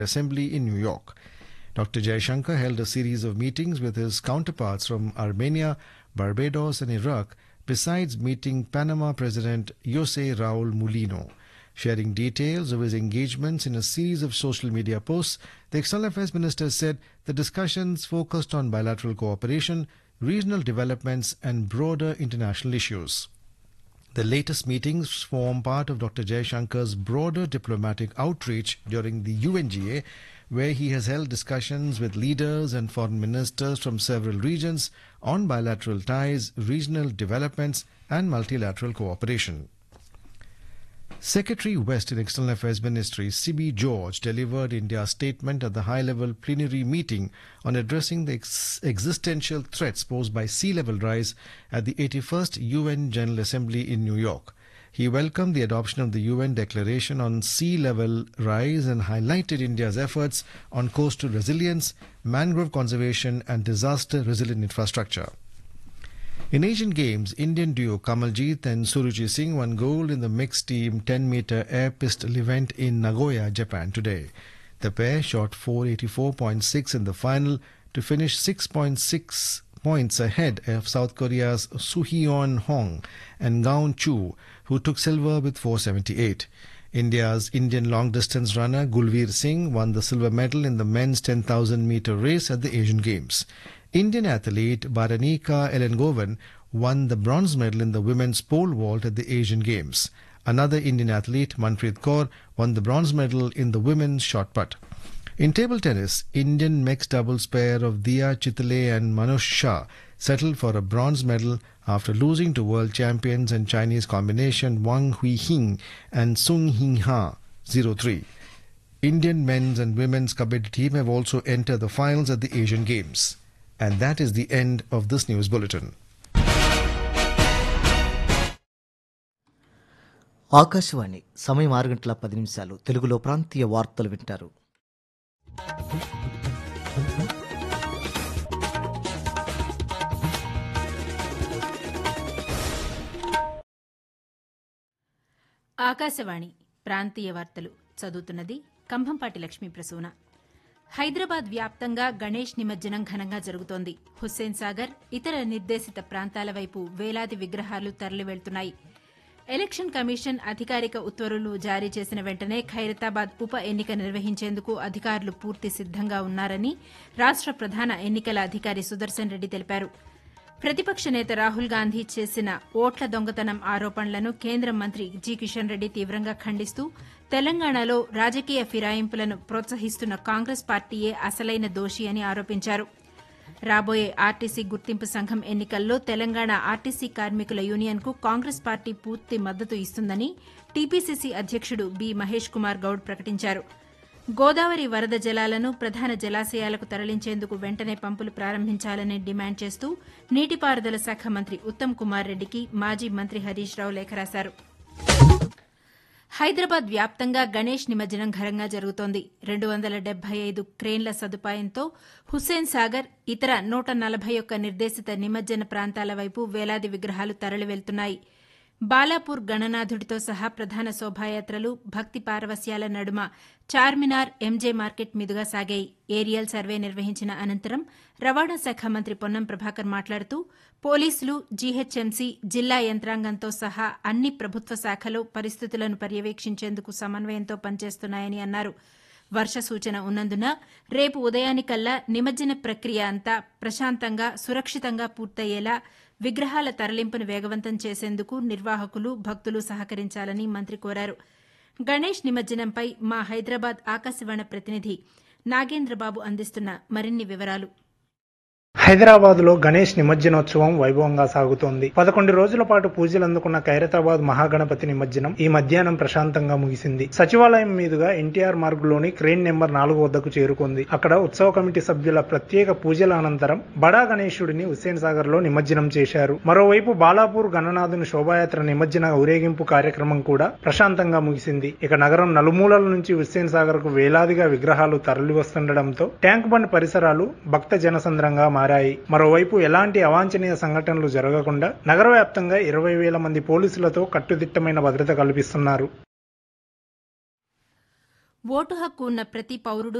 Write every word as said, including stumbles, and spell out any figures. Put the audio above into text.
Assembly in New York. Doctor Jaishankar held a series of meetings with his counterparts from Armenia, Barbados and Iraq, besides meeting Panama President Jose Raul Mulino. Sharing details of his engagements in a series of social media posts, the External Affairs Minister said the discussions focused on bilateral cooperation, regional developments and broader international issues. The latest meetings form part of Doctor Jaishankar's broader diplomatic outreach during the U N G A, where he has held discussions with leaders and foreign ministers from several regions on bilateral ties, regional developments and multilateral cooperation. Secretary West in External Affairs Ministry C B George delivered India's statement at the high-level plenary meeting on addressing the ex- existential threats posed by sea level rise at the eighty-first U N General Assembly in New York. He welcomed the adoption of the U N Declaration on Sea Level Rise and highlighted India's efforts on coastal resilience, mangrove conservation and disaster-resilient infrastructure. In Asian Games, Indian duo Kamaljeet and Suruchi Singh won gold in the mixed team ten meter air pistol event in Nagoya, Japan today. The pair shot four eighty-four point six in the final to finish six point six points ahead of South Korea's Soo-hyun Hong and Gaon Chu, who took silver with four seventy-eight. India's Indian long-distance runner Gulveer Singh won the silver medal in the men's ten thousand meter race at the Asian Games. Indian athlete Baranika Elengovan won the bronze medal in the women's pole vault at the Asian Games. Another Indian athlete, Manpreet Kaur, won the bronze medal in the women's shot put. In table tennis, Indian mixed doubles pair of Diya Chitale and Manush Shah settled for a bronze medal after losing to world champions and Chinese combination Wang Huihing and Sung Hing Ha zero three. Indian men's and women's kabaddi team have also entered the finals at the Asian Games. And that is the end of this news bulletin. Akashvani సమయం ఆరు గంటల పది నిమిషాలు తెలుగులో ప్రాంతీయ వార్తలు వింటారు. ఆకాశవాణి ప్రాంతీయ వార్తలు చదువుతున్నది కంభంపాటి లక్ష్మీ ప్రసూన. హైదరాబాద్ వ్యాప్తంగా గణేష్ నిమజ్జనం ఘనంగా జరుగుతోంది. హుస్సేన్ సాగర్, ఇతర నిర్దేశిత ప్రాంతాల వైపు వేలాది విగ్రహాలు తరలివెళ్తున్నాయి. ఎలక్షన్ కమిషన్ అధికారిక ఉత్తర్వులు జారీ చేసిన వెంటనే ఖైరతాబాద్ ఉప ఎన్నిక నిర్వహించేందుకు అధికారులు పూర్తి సిద్దంగా ఉన్నారని రాష్ట ప్రధాన ఎన్నికల అధికారి సుదర్శన్ రెడ్డి తెలిపారు. ప్రతిపక్ష నేత రాహుల్ గాంధీ చేసిన ఓట్ల దొంగతనం ఆరోపణలను కేంద్ర మంత్రి జి కిషన్ రెడ్డి తీవ్రంగా ఖండిస్తూ తెలంగాణలో రాజకీయ ఫిరాయింపులను ప్రోత్సహిస్తున్న కాంగ్రెస్ పార్టీయే అసలైన దోషి అని ఆరోపించారు. రాబోయే ఆర్టీసీ గుర్తింపు సంఘం ఎన్నికల్లో తెలంగాణ ఆర్టీసీ కార్మికుల యూనియన్కు కాంగ్రెస్ పార్టీ పూర్తి మద్దతు ఇస్తుందని టీపీసీసీ అధ్యకుడు బి మహేష్ కుమార్ గౌడ్ ప్రకటించారు. గోదావరి వరద జలాలను ప్రధాన జలాశయాలకు తరలించేందుకు వెంటనే పంపులు ప్రారంభించాలని డిమాండ్ చేస్తూ నీటిపారుదల శాఖ మంత్రి ఉత్తమ్ కుమార్ రెడ్డికి మాజీ మంత్రి హరీష్ రావు లేఖ రాశారు. హైదరాబాద్ వ్యాప్తంగా గణేష్ నిమజ్జనం ఘనంగా జరుగుతోంది. రెండు వందల డెబ్బై ఐదు క్రేన్ల సదుపాయంతో హుస్సేన్ సాగర్, ఇతర నూట నలభై ఒక్క నిర్దేశిత నిమజ్జన ప్రాంతాల వైపు వేలాది విగ్రహాలు తరలి వెళ్తున్నాయి. బాలాపూర్ గణనాథుడితో సహా ప్రధాన శోభాయాత్రలు భక్తి పారవస్యాల నడుమ చార్మినార్, ఎంజే మార్కెట్ మీదుగా సాగాయి. ఏరియల్ సర్వే నిర్వహించిన అనంతరం రవాణా శాఖ మంత్రి పొన్నం ప్రభాకర్ మాట్లాడుతూ పోలీసులు, జీహెచ్ఎంసీ, జిల్లా యంత్రాంగంతో సహా అన్ని ప్రభుత్వ శాఖలు పరిస్థితులను పర్యవేక్షించేందుకు సమన్వయంతో పనిచేస్తున్నాయని అన్నారు. వర్ష సూచన ఉన్నందున రేపు ఉదయానికల్లా నిమజ్జన ప్రక్రియ అంతా ప్రశాంతంగా, సురక్షితంగా పూర్తయ్యేలా విగ్రహాల తరలింపును వేగవంతం చేసేందుకు నిర్వాహకులు, భక్తులు సహకరించాలని మంత్రి కోరారు. గణేష్ నిమజ్జనంపై మా హైదరాబాద్ ఆకాశవాణి ప్రతినిధి నాగేంద్రబాబు అందిస్తున్న మరిన్ని వివరాలు. హైదరాబాద్ లో గణేష్ నిమజ్జనోత్సవం వైభవంగా సాగుతోంది. పదకొండు రోజుల పాటు పూజలు అందుకున్న ఖైరతాబాద్ మహాగణపతి నిమజ్జనం ఈ మధ్యాహ్నం ప్రశాంతంగా ముగిసింది. సచివాలయం మీదుగా ఎన్టీఆర్ మార్గులోని క్రేన్ నెంబర్ నాలుగు వద్దకు చేరుకుంది. అక్కడ ఉత్సవ కమిటీ సభ్యుల ప్రత్యేక పూజల అనంతరం బడా గణేశుడిని హుస్సేన్ సాగర్ లో నిమజ్జనం చేశారు. మరోవైపు బాలాపూర్ గణనాథుని శోభాయాత్ర నిమజ్జన ఊరేగింపు కార్యక్రమం కూడా ప్రశాంతంగా ముగిసింది. ఇక నగరం నలుమూలల నుంచి హుస్సేన్ సాగర్ కు వేలాదిగా విగ్రహాలు తరలి వస్తుండటంతో ట్యాంక్ బండ్ పరిసరాలు భక్త జనసంద్రంగా మారాయి. మరోవైపు ఎలాంటి అవాంఛనీయ సంఘటనలు జరగకుండా నగర వ్యాప్తంగా ఇరవై వేల మంది పోలీసులతో కట్టుదిట్టమైన భద్రత కల్పిస్తున్నారు. ఓటు హక్కు ఉన్న ప్రతి పౌరుడు